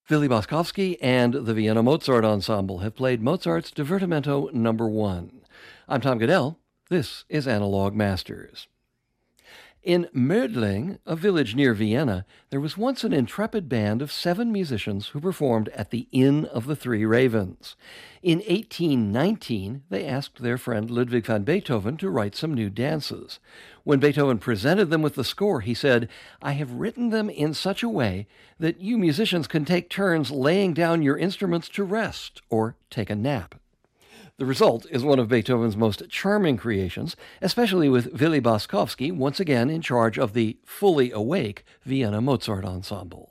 Willy Boskovsky and the Vienna Mozart Ensemble have played Mozart's Divertimento No. 1. I'm Tom Goodell. This is Analog Masters. In Mödling, a village near Vienna, there was once an intrepid band of 7 musicians who performed at the Inn of the Three Ravens. In 1819, they asked their friend Ludwig van Beethoven to write some new dances. When Beethoven presented them with the score, he said, "I have written them in such a way that you musicians can take turns laying down your instruments to rest or take a nap." The result is one of Beethoven's most charming creations, especially with Willy Boskovsky once again in charge of the fully awake Vienna Mozart Ensemble.